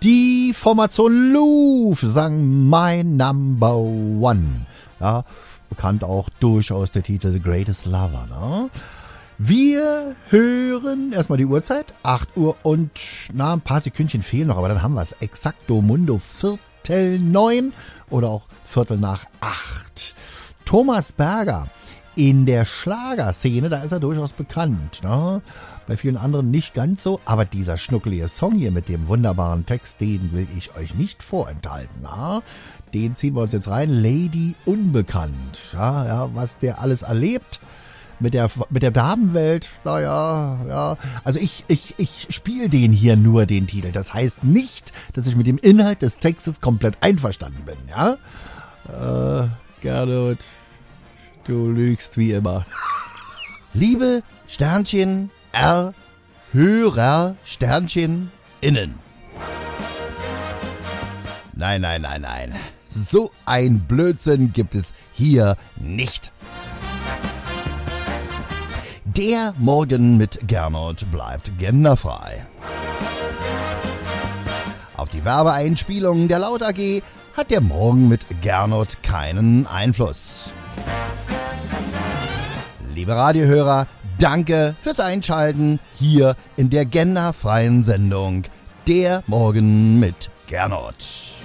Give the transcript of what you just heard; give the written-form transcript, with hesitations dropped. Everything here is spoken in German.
Die Formation Louvre sang My Number One. Ja, bekannt auch durchaus der Titel The Greatest Lover. Ne? Wir hören erstmal die Uhrzeit. 8 Uhr und ein paar Sekündchen fehlen noch, aber dann haben wir es. Exacto Mundo 7:45 oder auch 7:45. Thomas Berger. In der Schlagerszene, da ist er durchaus bekannt. Ne? Bei vielen anderen nicht ganz so. Aber dieser schnuckelige Song hier mit dem wunderbaren Text, den will ich euch nicht vorenthalten. Na? Den ziehen wir uns jetzt rein. Lady Unbekannt. Ja, was der alles erlebt mit der Damenwelt. Naja, ja. Also ich spiele den hier nur, den Titel. Das heißt nicht, dass ich mit dem Inhalt des Textes komplett einverstanden bin. Ja, Gernot. Du lügst wie immer. Liebe Sternchen R Hörer Sternchen innen. Nein. So ein Blödsinn gibt es hier nicht. Der Morgen mit Gernot bleibt genderfrei. Auf die Werbeeinspielung der Laut AG hat der Morgen mit Gernot keinen Einfluss. Liebe Radiohörer, danke fürs Einschalten hier in der genderfreien Sendung Der Morgen mit Gernot.